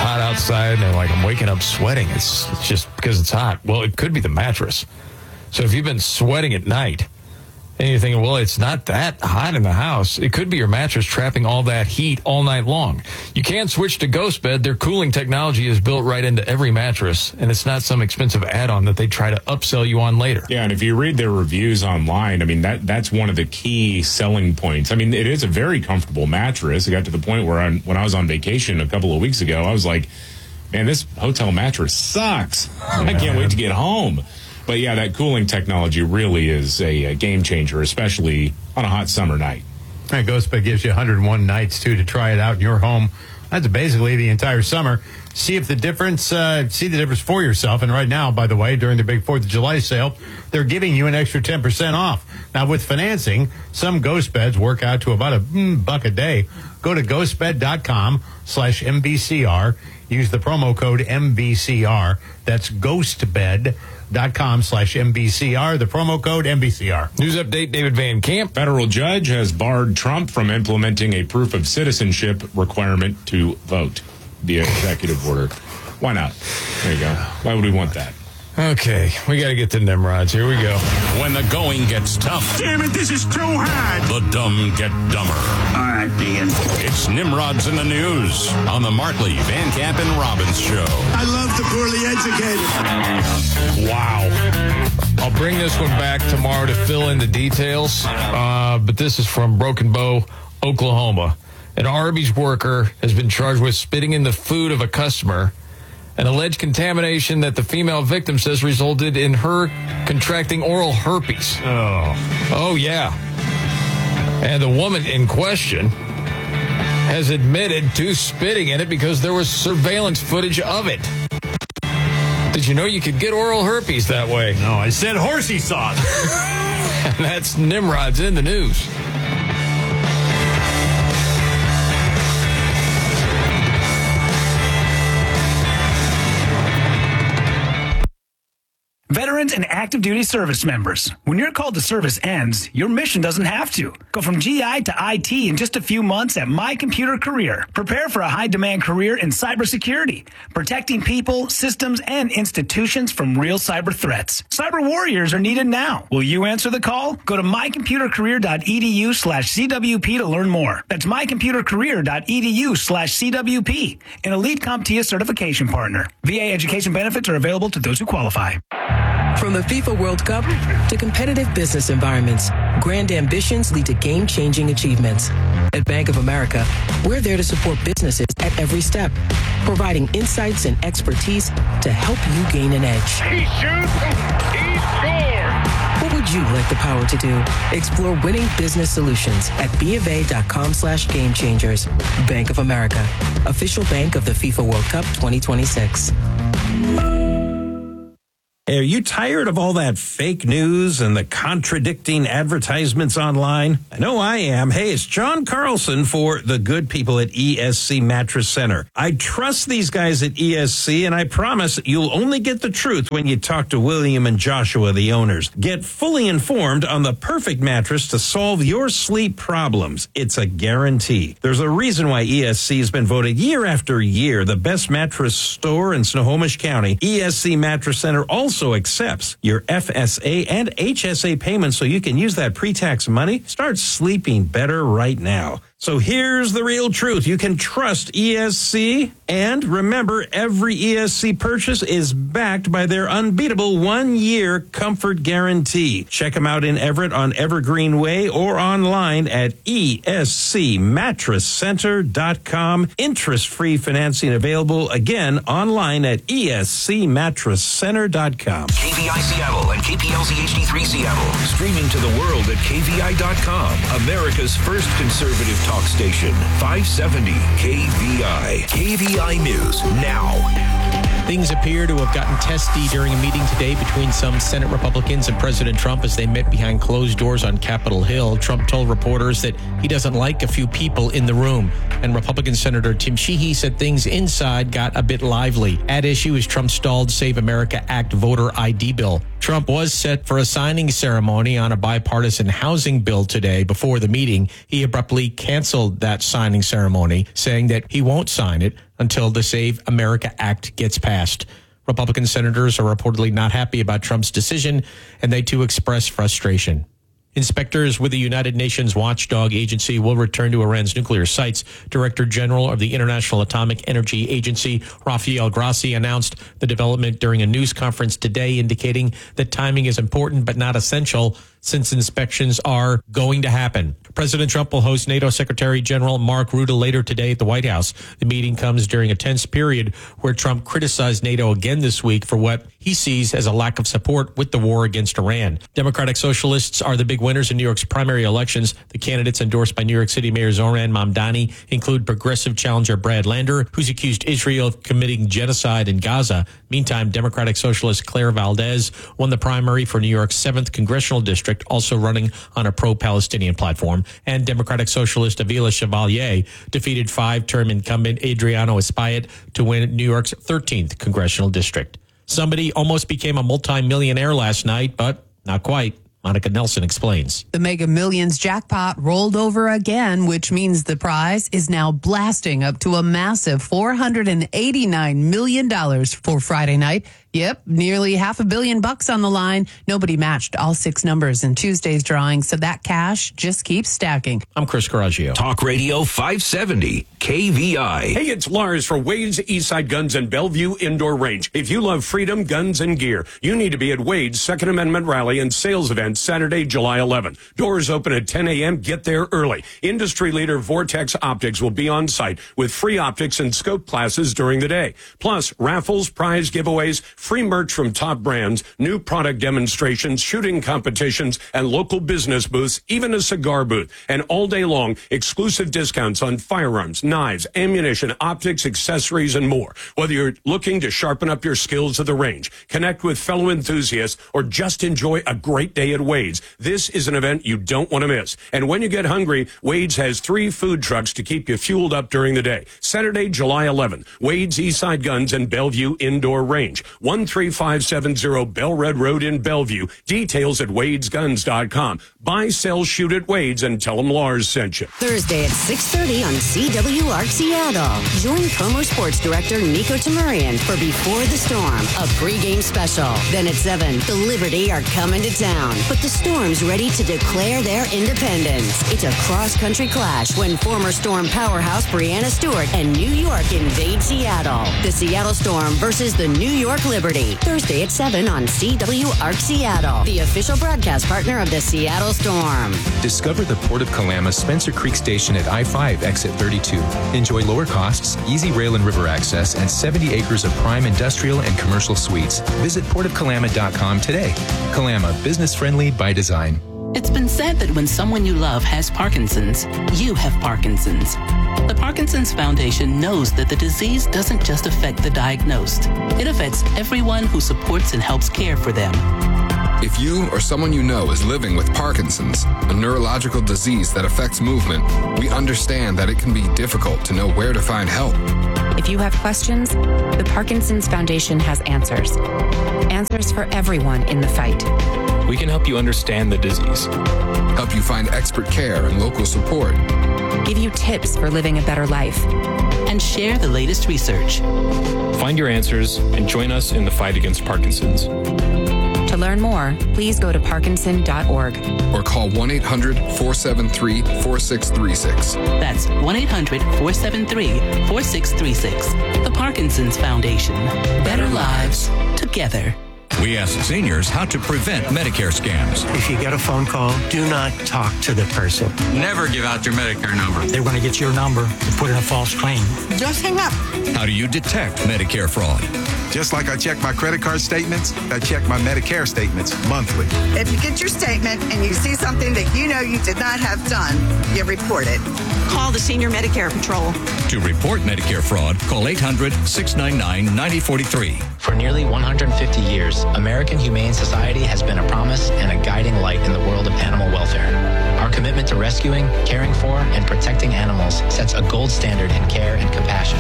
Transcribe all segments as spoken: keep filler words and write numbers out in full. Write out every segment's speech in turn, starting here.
hot outside, and they're like, I'm waking up sweating. It's, it's just because it's hot. Well, it could be the mattress. So if you've been sweating at night, and you're thinking, well, it's not that hot in the house, it could be your mattress trapping all that heat all night long. You can switch to GhostBed. Their cooling technology is built right into every mattress, and it's not some expensive add-on that they try to upsell you on later. Yeah, and if you read their reviews online, I mean, that that's one of the key selling points. I mean, it is a very comfortable mattress. It got to the point where I, when I was on vacation a couple of weeks ago, I was like, man, this hotel mattress sucks. I can't wait to get home. But, yeah, that cooling technology really is a, a game changer, especially on a hot summer night. And GhostBed gives you one hundred one nights, too, to try it out in your home. That's basically the entire summer. See if the difference, uh, see the difference for yourself. And right now, by the way, during the big fourth of July sale, they're giving you an extra ten percent off. Now, with financing, some GhostBeds work out to about a mm, buck a day. Go to ghostbed.com slash MBCR. Use the promo code M B C R. That's ghostbed.com slash MBCR. The promo code M B C R. News update, David Van Camp. Federal judge has barred Trump from implementing a proof of citizenship requirement to vote. The executive order. Why not? There you go. Why would we want that? Okay, we got to get to Nimrods. Here we go. When the going gets tough. Damn it, this is too hard. The dumb get dumber. All right, Dean. It's Nimrods in the News on the Markley, Van Camp, and Robbins Show. I love the poorly educated. Wow. I'll bring this one back tomorrow to fill in the details, uh, but this is from Broken Bow, Oklahoma. An Arby's worker has been charged with spitting in the food of a customer. An alleged contamination that the female victim says resulted in her contracting oral herpes. Oh. Oh, yeah. And the woman in question has admitted to spitting in it because there was surveillance footage of it. Did you know you could get oral herpes that way? No, I said horsey sauce. And that's Nimrod's in the News. Veterans and active duty service members, when your call to service ends, your mission doesn't have to. Go from G I to I T in just a few months at My Computer Career. Prepare for a high-demand career in cybersecurity, protecting people, systems, and institutions from real cyber threats. Cyber warriors are needed now. Will you answer the call? Go to mycomputercareer.edu slash CWP to learn more. That's mycomputercareer.edu slash CWP, an elite CompTIA certification partner. V A education benefits are available to those who qualify. From the FIFA World Cup to competitive business environments, grand ambitions lead to game-changing achievements. At Bank of America, we're there to support businesses at every step, providing insights and expertise to help you gain an edge. He shoots, he scores. What would you like the power to do? Explore winning business solutions at BofA.com slash game changers. Bank of America, official bank of the FIFA World Cup twenty twenty-six. Are you tired of all that fake news and the contradicting advertisements online? I know I am. Hey, it's John Carlson for the good people at E S C Mattress Center. I trust these guys at E S C, and I promise you'll only get the truth when you talk to William and Joshua, the owners. Get fully informed on the perfect mattress to solve your sleep problems. It's a guarantee. There's a reason why E S C has been voted year after year the best mattress store in Snohomish County. E S C Mattress Center also accepts your F S A and H S A payments so you can use that pre-tax money. Start sleeping better right now. So here's the real truth. You can trust E S C, and remember, every E S C purchase is backed by their unbeatable one-year comfort guarantee. Check them out in Everett on Evergreen Way or online at E S C mattress center dot com. Interest-free financing available, again, online at E S C mattress center dot com. K V I Seattle and K P L Z H D three Seattle. Streaming to the world at K V I dot com. America's first conservative talk station, five seventy K V I. K V I News now. Things appear to have gotten testy during a meeting today between some Senate Republicans and President Trump as they met behind closed doors on Capitol Hill. Trump told reporters that he doesn't like a few people in the room. And Republican Senator Tim Sheehy said things inside got a bit lively. At issue is Trump's stalled Save America Act voter I D bill. Trump was set for a signing ceremony on a bipartisan housing bill today. Before the meeting, he abruptly canceled that signing ceremony, saying that he won't sign it until the Save America Act gets passed. Republican senators are reportedly not happy about Trump's decision, and they too express frustration. Inspectors with the United Nations Watchdog Agency will return to Iran's nuclear sites. Director General of the International Atomic Energy Agency, Rafael Grossi, announced the development during a news conference today, indicating that timing is important but not essential since inspections are going to happen. President Trump will host NATO Secretary General Mark Rutte later today at the White House. The meeting comes during a tense period where Trump criticized NATO again this week for what he sees as a lack of support with the war against Iran. Democratic Socialists are the big winners in New York's primary elections. The candidates endorsed by New York City Mayor Zoran Mamdani include progressive challenger Brad Lander, who's accused Israel of committing genocide in Gaza. Meantime, Democratic Socialist Claire Valdez won the primary for New York's seventh Congressional District, also running on a pro-Palestinian platform. And Democratic Socialist Avila Chevalier defeated five-term incumbent Adriano Espaillat to win New York's thirteenth Congressional District. Somebody almost became a multimillionaire last night, but not quite. Monica Nelson explains. The Mega Millions jackpot rolled over again, which means the prize is now blasting up to a massive four hundred eighty-nine million dollars for Friday night. Yep, nearly half a billion bucks on the line. Nobody matched all six numbers in Tuesday's drawing, so that cash just keeps stacking. I'm Chris Coraggio. Talk Radio five seventy, K V I. Hey, it's Lars for Wade's Eastside Guns and Bellevue Indoor Range. If you love freedom, guns, and gear, you need to be at Wade's Second Amendment Rally and Sales Event Saturday, July eleventh. Doors open at ten a.m. Get there early. Industry leader Vortex Optics will be on site with free optics and scope classes during the day. Plus, raffles, prize giveaways, free merch from top brands, new product demonstrations, shooting competitions, and local business booths, even a cigar booth. And all day long, exclusive discounts on firearms, knives, ammunition, optics, accessories, and more. Whether you're looking to sharpen up your skills at the range, connect with fellow enthusiasts, or just enjoy a great day at Wade's, this is an event you don't want to miss. And when you get hungry, Wade's has three food trucks to keep you fueled up during the day. Saturday, July eleventh, Wade's Eastside Guns and Bellevue Indoor Range, one three five seven zero Bell Red Road in Bellevue. Details at wades guns dot com. Buy, sell, shoot at Wade's and tell them Lars sent you. Thursday at six thirty on C W A R C Seattle. Join Como Sports Director Nico Tamurian for Before the Storm, a pregame special. Then at seven, the Liberty are coming to town, but the Storm's ready to declare their independence. It's a cross-country clash when former Storm powerhouse Breanna Stewart and New York invade Seattle. The Seattle Storm versus the New York Liberty. Thursday at seven on C W A R C Seattle, the official broadcast partner of the Seattle Storm. Discover the Port of Kalama's Spencer Creek Station at I five Exit thirty-two. Enjoy lower costs, easy rail and river access, and seventy acres of prime industrial and commercial suites. Visit port of kalama dot com today. Kalama, business friendly by design. It's been said that when someone you love has Parkinson's, you have Parkinson's. The Parkinson's Foundation knows that the disease doesn't just affect the diagnosed. It affects everyone who supports and helps care for them. If you or someone you know is living with Parkinson's, a neurological disease that affects movement, we understand that it can be difficult to know where to find help. If you have questions, the Parkinson's Foundation has answers. Answers for everyone in the fight. We can help you understand the disease, help you find expert care and local support, give you tips for living a better life, and share the latest research. Find your answers and join us in the fight against Parkinson's. To learn more, please go to parkinson dot org or call one eight hundred four seven three four six three six. That's one eight hundred four seven three four six three six. The Parkinson's Foundation. Better lives together. We ask seniors how to prevent Medicare scams. If you get a phone call, do not talk to the person. Never give out your Medicare number. They're going to get your number and put in a false claim. Just hang up. How do you detect Medicare fraud? Just like I check my credit card statements, I check my Medicare statements monthly. If you get your statement and you see something that you know you did not have done, you report it. Call the Senior Medicare Patrol. To report Medicare fraud, call eight hundred six nine nine nine zero four three. For nearly one hundred fifty years, American Humane Society has been a promise and a guiding light in the world of animal welfare. Our commitment to rescuing, caring for, and protecting animals sets a gold standard in care and compassion.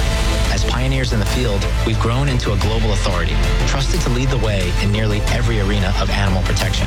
As pioneers in the field, we've grown into a global authority, trusted to lead the way in nearly every arena of animal protection.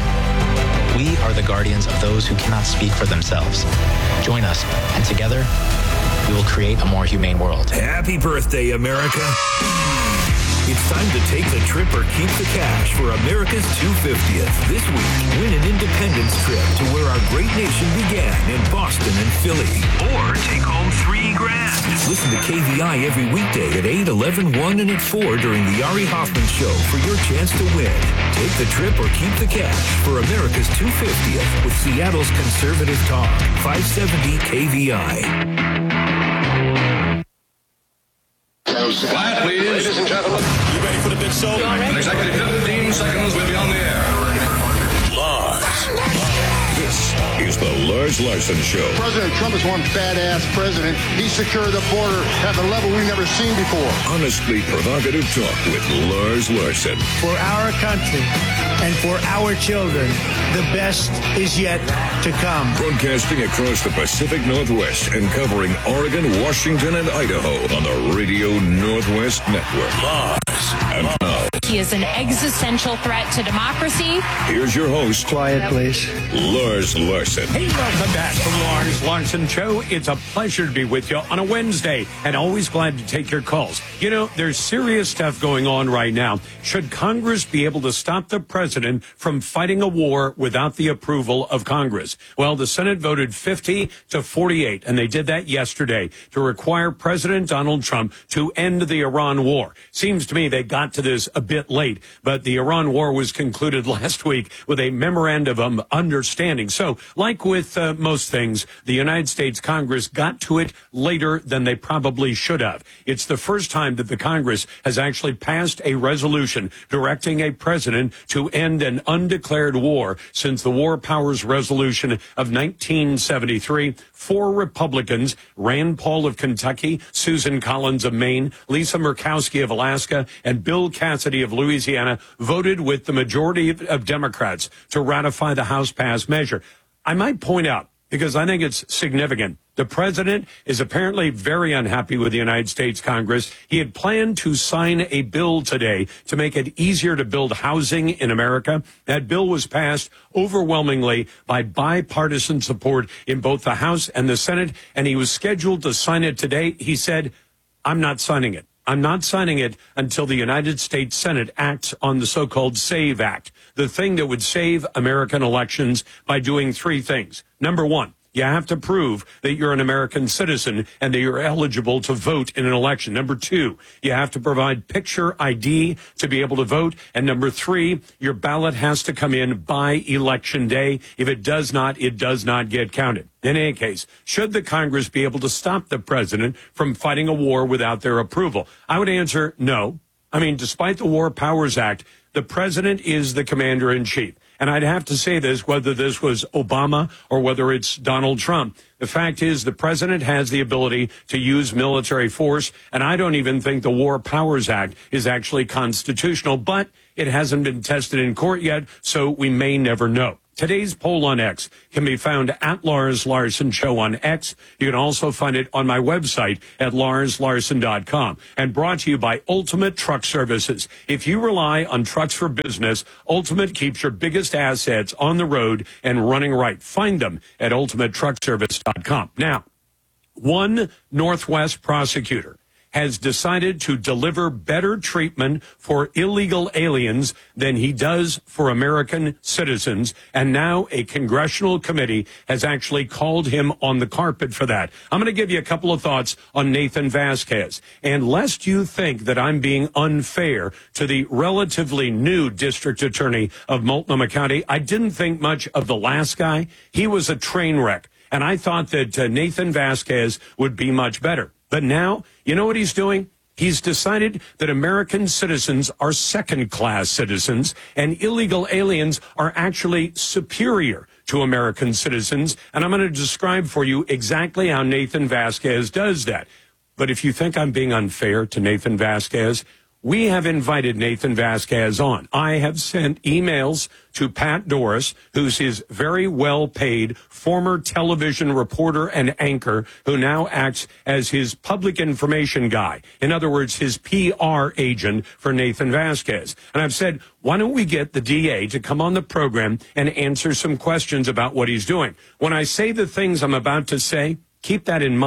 We are the guardians of those who cannot speak for themselves. Join us, and together, we will create a more humane world. Happy birthday, America. It's time to take the trip or keep the cash for America's two hundred fiftieth. This week, win an independence trip to where our great nation began in Boston and Philly. Or take home three grand. Listen to K V I every weekday at eight, eleven, one, and at four during the Ari Hoffman Show for your chance to win. Take the trip or keep the cash for America's two hundred fiftieth with Seattle's Conservative Talk, five seventy K V I. Quiet, please. Ladies and gentlemen. You ready for the big show? In exactly fifteen seconds, we'll be on the air. Lars. This is the Lars Larson Show. President Trump is one badass president. He secured the border at a level we've never seen before. Honestly provocative talk with Lars Larson. For our country and for our children, the best is yet to come. Broadcasting across the Pacific Northwest and covering Oregon, Washington, and Idaho on the Radio Northwest Network. Lars. And now, he is an existential threat to democracy. Here's your host. Quiet, please. Lars Larson. Hey, welcome back to the Lars Larson Show. It's a pleasure to be with you on a Wednesday, and always glad to take your calls. You know, there's serious stuff going on right now. Should Congress be able to stop the president from fighting a war without the approval of Congress? Well, the Senate voted fifty to forty-eight, and they did that yesterday to require President Donald Trump to end the Iran war. Seems to me they got to this a bit late, but the Iran war was concluded last week with a memorandum of understanding. So, like with uh, most things, the United States Congress got to it later than they probably should have. It's the first time that the Congress has actually passed a resolution directing a president to end an undeclared war since the War Powers Resolution of nineteen seventy-three. Four Republicans, Rand Paul of Kentucky, Susan Collins of Maine, Lisa Murkowski of Alaska, and Bill Cassidy of Louisiana, voted with the majority of, of Democrats to ratify the House-passed measure. I might point out, because I think it's significant, the president is apparently very unhappy with the United States Congress. He had planned to sign a bill today to make it easier to build housing in America. That bill was passed overwhelmingly by bipartisan support in both the House and the Senate, and he was scheduled to sign it today. He said, I'm not signing it. I'm not signing it until the United States Senate acts on the so-called SAVE Act, the thing that would save American elections by doing three things. Number one, you have to prove that you're an American citizen and that you're eligible to vote in an election. Number two, you have to provide picture I D to be able to vote. And number three, your ballot has to come in by election day. If it does not, it does not get counted. In any case, should the Congress be able to stop the president from fighting a war without their approval? I would answer no. I mean, despite the War Powers Act, the president is the commander in chief. And I'd have to say this, whether this was Obama or whether it's Donald Trump. The fact is the president has the ability to use military force, and I don't even think the War Powers Act is actually constitutional, but it hasn't been tested in court yet, so we may never know. Today's poll on X can be found at Lars Larson Show on X. You can also find it on my website at lars larson dot com, and brought to you by Ultimate Truck Services. If you rely on trucks for business, Ultimate keeps your biggest assets on the road and running right. Find them at ultimate truck service dot com. Now, one Northwest prosecutor has decided to deliver better treatment for illegal aliens than he does for American citizens. And now a congressional committee has actually called him on the carpet for that. I'm going to give you a couple of thoughts on Nathan Vasquez. And lest you think that I'm being unfair to the relatively new district attorney of Multnomah County, I didn't think much of the last guy. He was a train wreck. And I thought that uh, Nathan Vasquez would be much better. But now, you know what he's doing? He's decided that American citizens are second-class citizens and illegal aliens are actually superior to American citizens. And I'm going to describe for you exactly how Nathan Vasquez does that. But if you think I'm being unfair to Nathan Vasquez, we have invited Nathan Vasquez on. I have sent emails to Pat Doris, who's his very well-paid former television reporter and anchor, who now acts as his public information guy. In other words, his P R agent for Nathan Vasquez. And I've said, why don't we get the D A to come on the program and answer some questions about what he's doing? When I say the things I'm about to say, keep that in mind.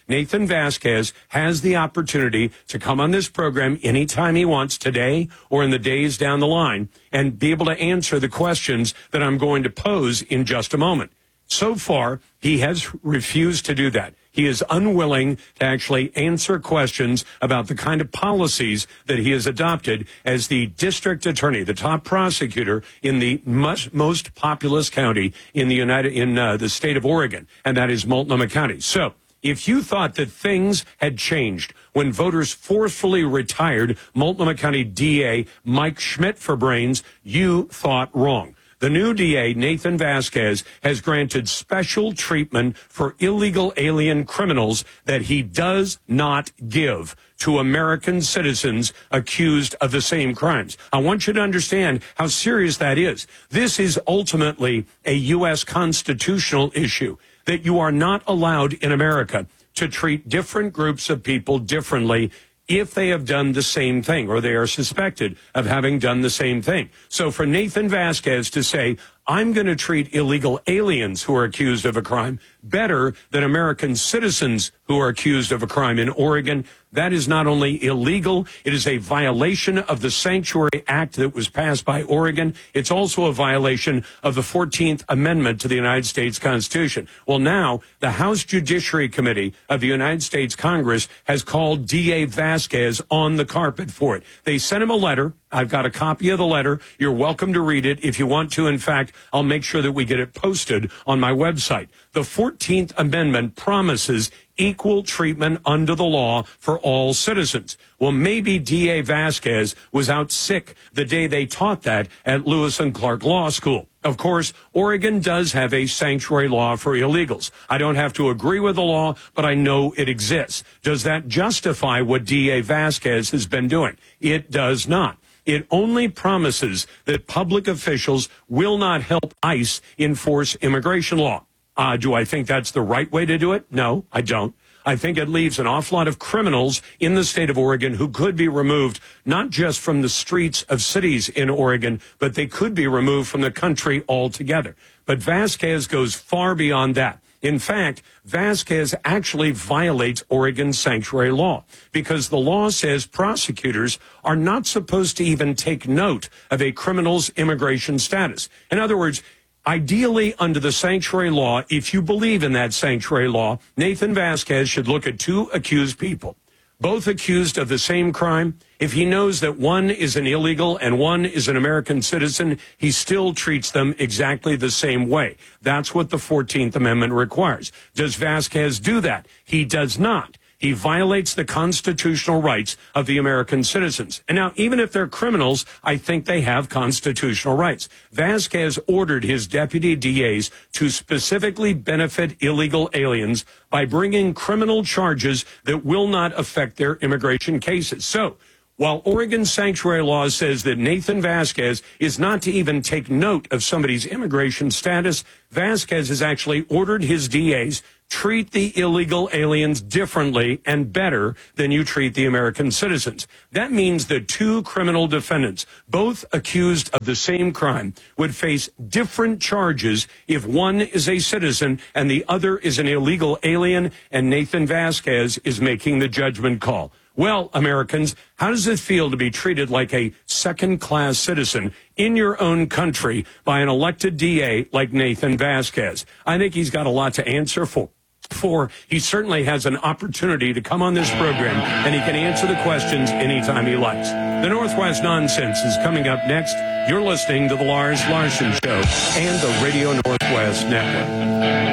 Nathan Vasquez has the opportunity to come on this program anytime he wants, today or in the days down the line, and be able to answer the questions that I'm going to pose in just a moment. So far, he has refused to do that. He is unwilling to actually answer questions about the kind of policies that he has adopted as the district attorney, the top prosecutor in the much, most populous county in the United in uh, the state of Oregon, and that is Multnomah County. So, if you thought that things had changed when voters forcefully retired Multnomah County D A Mike Schmidt for brains, you thought wrong. The new D A, Nathan Vasquez, has granted special treatment for illegal alien criminals that he does not give to American citizens accused of the same crimes. I want you to understand how serious that is. This is ultimately a U S constitutional issue, that you are not allowed in America to treat different groups of people differently if they have done the same thing or they are suspected of having done the same thing. So for Nathan Vasquez to say, I'm going to treat illegal aliens who are accused of a crime better than American citizens who are accused of a crime in Oregon, that is not only illegal, it is a violation of the Sanctuary Act that was passed by Oregon. It's also a violation of the fourteenth Amendment to the United States Constitution. Well, now the House Judiciary Committee of the United States Congress has called D A Vasquez on the carpet for it. They sent him a letter. I've got a copy of the letter. You're welcome to read it if you want to. In fact, I'll make sure that we get it posted on my website. The fourteenth Amendment promises equal treatment under the law for all citizens. Well, maybe D A Vasquez was out sick the day they taught that at Lewis and Clark Law School. Of course, Oregon does have a sanctuary law for illegals. I don't have to agree with the law, but I know it exists. Does that justify what D A Vasquez has been doing? It does not. It only promises that public officials will not help ICE enforce immigration law. Uh, do I think that's the right way to do it? No, I don't. I think it leaves an awful lot of criminals in the state of Oregon who could be removed, not just from the streets of cities in Oregon, but they could be removed from the country altogether. But Vasquez goes far beyond that. In fact, Vasquez actually violates Oregon's sanctuary law because the law says prosecutors are not supposed to even take note of a criminal's immigration status. In other words, ideally, under the sanctuary law, if you believe in that sanctuary law, Nathan Vasquez should look at two accused people, both accused of the same crime. If he knows that one is an illegal and one is an American citizen, he still treats them exactly the same way. That's what the fourteenth Amendment requires. Does Vasquez do that? He does not. He violates the constitutional rights of the American citizens. And now, even if they're criminals, I think they have constitutional rights. Vasquez ordered his deputy D As to specifically benefit illegal aliens by bringing criminal charges that will not affect their immigration cases. So, while Oregon's sanctuary law says that Nathan Vasquez is not to even take note of somebody's immigration status, Vasquez has actually ordered his D As treat the illegal aliens differently and better than you treat the American citizens. That means that two criminal defendants, both accused of the same crime, would face different charges if one is a citizen and the other is an illegal alien, and Nathan Vasquez is making the judgment call. Well, Americans, how does it feel to be treated like a second-class citizen in your own country by an elected D A like Nathan Vasquez? I think he's got a lot to answer for. For he certainly has an opportunity to come on this program, and he can answer the questions anytime he likes. The Northwest Nonsense is coming up next. You're listening to The Lars Larson Show and the Radio Northwest Network.